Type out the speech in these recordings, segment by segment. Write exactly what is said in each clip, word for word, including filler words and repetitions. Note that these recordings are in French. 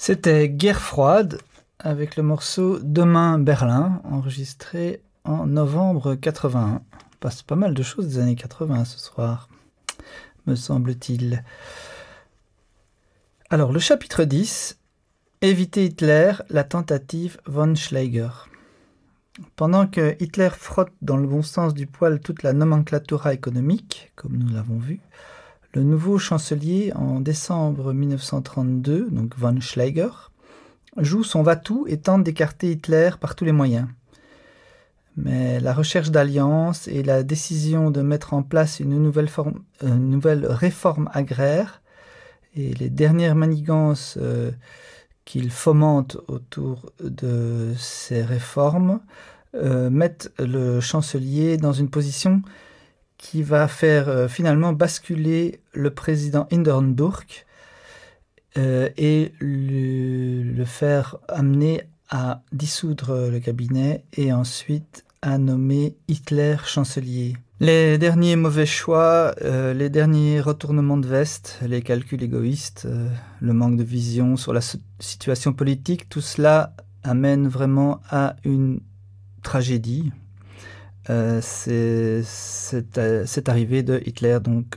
C'était Guerre froide avec le morceau Demain Berlin, enregistré en novembre quatre-vingt-un. On passe pas mal de choses des années quatre-vingts ce soir, me semble-t-il. Alors, le chapitre dix, Éviter Hitler, la tentative von Schleicher. Pendant que Hitler frotte dans le bon sens du poil toute la nomenclatura économique, comme nous l'avons vu, le nouveau chancelier, en décembre mille neuf cent trente-deux, donc von Schleicher, joue son va-tout et tente d'écarter Hitler par tous les moyens. Mais la recherche d'alliances et la décision de mettre en place une nouvelle, forme, une nouvelle réforme agraire et les dernières manigances euh, qu'il fomente autour de ces réformes euh, mettent le chancelier dans une position qui va faire euh, finalement basculer le président Hindenburg euh, et le, le faire amener à dissoudre le cabinet et ensuite à nommer Hitler chancelier. Les derniers mauvais choix, euh, les derniers retournements de veste, les calculs égoïstes, euh, le manque de vision sur la situation politique, tout cela amène vraiment à une tragédie. Euh, c'est cette, euh, cette arrivée de Hitler donc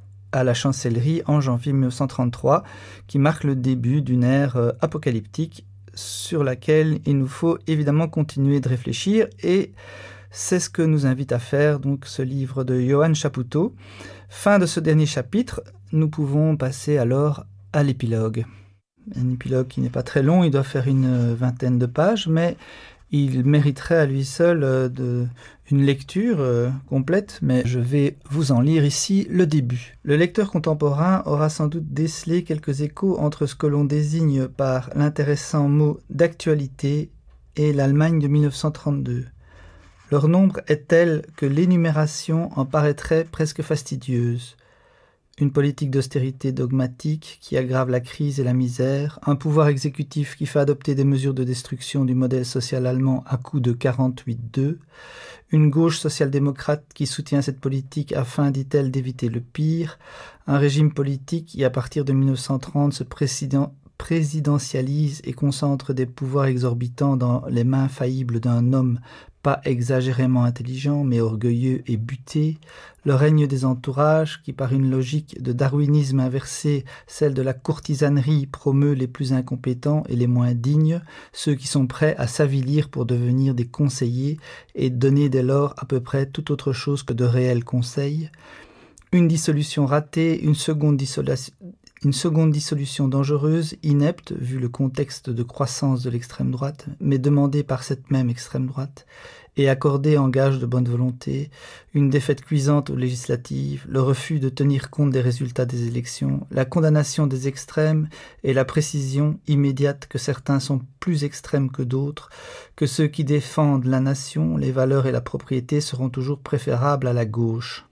à la chancellerie en janvier mille neuf cent trente-trois qui marque le début d'une ère euh, apocalyptique sur laquelle il nous faut évidemment continuer de réfléchir et c'est ce que nous invite à faire donc ce livre de Johann Chapoutot. Fin de ce dernier chapitre, nous pouvons passer alors à l'épilogue. Un épilogue qui n'est pas très long, il doit faire une vingtaine de pages, mais il mériterait à lui seul euh, de, une lecture euh, complète, mais je vais vous en lire ici le début. Le lecteur contemporain aura sans doute décelé quelques échos entre ce que l'on désigne par l'intéressant mot d'actualité et l'Allemagne de mille neuf cent trente-deux. Leur nombre est tel que l'énumération en paraîtrait presque fastidieuse. Une politique d'austérité dogmatique qui aggrave la crise et la misère, un pouvoir exécutif qui fait adopter des mesures de destruction du modèle social allemand à coup de quarante-huit deux, une gauche social-démocrate qui soutient cette politique afin, dit-elle, d'éviter le pire, un régime politique qui, à partir de mille neuf cent trente, se président, présidentialise et concentre des pouvoirs exorbitants dans les mains faillibles d'un homme pas exagérément intelligent, mais orgueilleux et buté, le règne des entourages, qui par une logique de darwinisme inversé, celle de la courtisanerie, promeut les plus incompétents et les moins dignes, ceux qui sont prêts à s'avilir pour devenir des conseillers et donner dès lors à peu près tout autre chose que de réels conseils, une dissolution ratée, une seconde dissolution, une seconde dissolution dangereuse, inepte, vu le contexte de croissance de l'extrême droite, mais demandée par cette même extrême droite, et accordée en gage de bonne volonté, une défaite cuisante aux législatives, le refus de tenir compte des résultats des élections, la condamnation des extrêmes et la précision immédiate que certains sont plus extrêmes que d'autres, que ceux qui défendent la nation, les valeurs et la propriété seront toujours préférables à la gauche.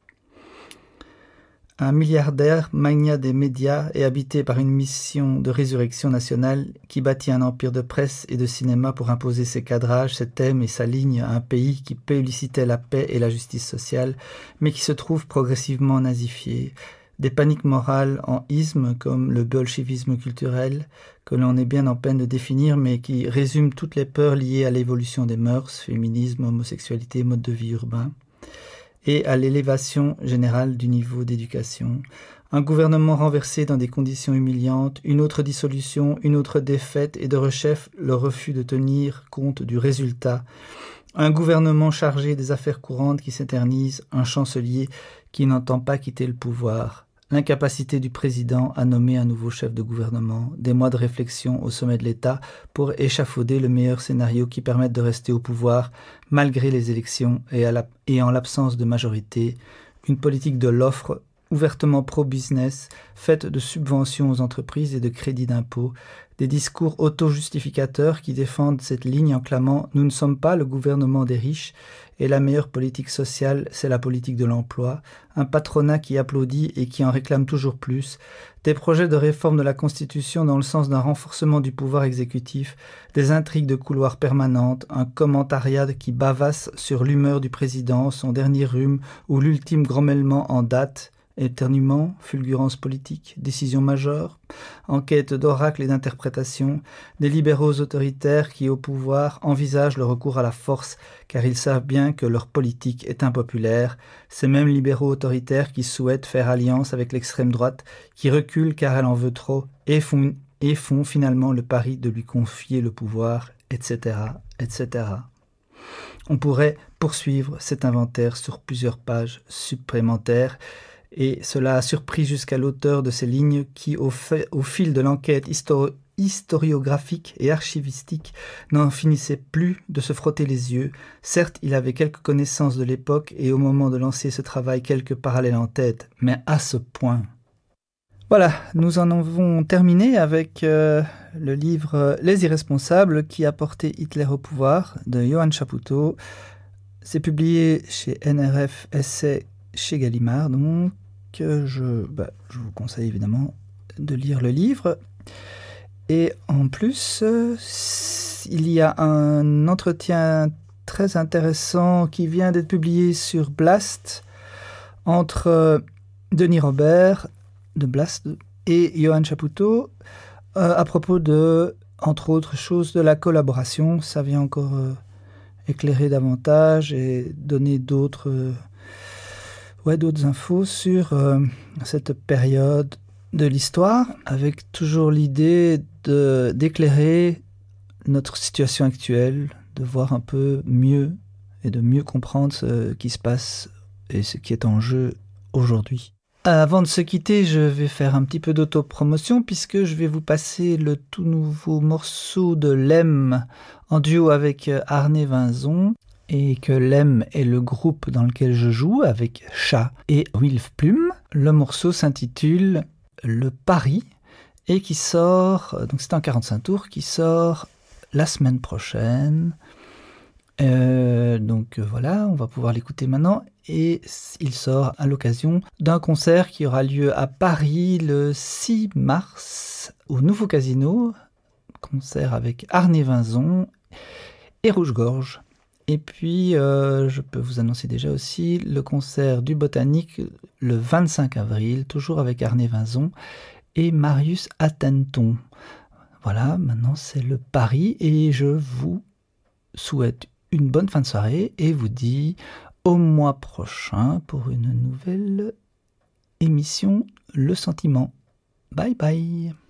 Un milliardaire, magnat des médias et habité par une mission de résurrection nationale qui bâtit un empire de presse et de cinéma pour imposer ses cadrages, ses thèmes et sa ligne à un pays qui publicitait la paix et la justice sociale, mais qui se trouve progressivement nazifié. Des paniques morales en ismes comme le bolchevisme culturel, que l'on est bien en peine de définir, mais qui résument toutes les peurs liées à l'évolution des mœurs, féminisme, homosexualité, mode de vie urbain, et à l'élévation générale du niveau d'éducation. Un gouvernement renversé dans des conditions humiliantes, une autre dissolution, une autre défaite et de rechef le refus de tenir compte du résultat. Un gouvernement chargé des affaires courantes qui s'éternise, un chancelier qui n'entend pas quitter le pouvoir. L'incapacité du président à nommer un nouveau chef de gouvernement, des mois de réflexion au sommet de l'État pour échafauder le meilleur scénario qui permette de rester au pouvoir malgré les élections et, à la, et en l'absence de majorité, une politique de l'offre ouvertement pro-business, faite de subventions aux entreprises et de crédits d'impôt, des discours auto-justificateurs qui défendent cette ligne en clamant « Nous ne sommes pas le gouvernement des riches » et la meilleure politique sociale, c'est la politique de l'emploi, un patronat qui applaudit et qui en réclame toujours plus, des projets de réforme de la Constitution dans le sens d'un renforcement du pouvoir exécutif, des intrigues de couloir permanentes, un commentariat qui bavasse sur l'humeur du président, son dernier rhume ou l'ultime grommellement en date, éternuement, fulgurance politique, décision majeure, enquête d'oracle et d'interprétation, des libéraux autoritaires qui, au pouvoir, envisagent le recours à la force car ils savent bien que leur politique est impopulaire, ces mêmes libéraux autoritaires qui souhaitent faire alliance avec l'extrême droite, qui reculent car elle en veut trop et font, et font finalement le pari de lui confier le pouvoir, et cetera, et cetera. On pourrait poursuivre cet inventaire sur plusieurs pages supplémentaires, et cela a surpris jusqu'à l'auteur de ces lignes qui, au, fait, au fil de l'enquête histori- historiographique et archivistique, n'en finissait plus de se frotter les yeux. Certes, il avait quelques connaissances de l'époque et au moment de lancer ce travail quelques parallèles en tête, mais à ce point. Voilà, nous en avons terminé avec euh, le livre Les Irresponsables qui a porté Hitler au pouvoir de Johann Chapoutot. C'est publié chez N R F Essai chez Gallimard, donc je, bah, je vous conseille évidemment de lire le livre. Et en plus, euh, il y a un entretien très intéressant qui vient d'être publié sur Blast entre euh, Denis Robert de Blast et Johann Chapoutot euh, à propos de, entre autres choses, de la collaboration. Ça vient encore euh, éclairer davantage et donner d'autres, euh, ouais, d'autres infos sur euh, cette période de l'histoire, avec toujours l'idée de, d'éclairer notre situation actuelle, de voir un peu mieux et de mieux comprendre ce qui se passe et ce qui est en jeu aujourd'hui. Avant de se quitter, je vais faire un petit peu d'autopromotion puisque je vais vous passer le tout nouveau morceau de Lem en duo avec Arné Vinzon et que Lem est le groupe dans lequel je joue avec Chat et Wilf Plume. Le morceau s'intitule Le Pari et qui sort, donc c'est un quarante-cinq tours, qui sort la semaine prochaine. Euh, donc euh, voilà, on va pouvoir l'écouter maintenant et il sort à l'occasion d'un concert qui aura lieu à Paris le six mars au Nouveau Casino, concert avec Arné Vinzon et Rouge-Gorge. Et puis euh, je peux vous annoncer déjà aussi le concert du Botanique le vingt-cinq avril, toujours avec Arné Vinzon et Marius Attenton. Voilà, maintenant c'est le Paris et je vous souhaite une bonne fin de soirée et vous dis au mois prochain pour une nouvelle émission Le Sentiment. Bye bye.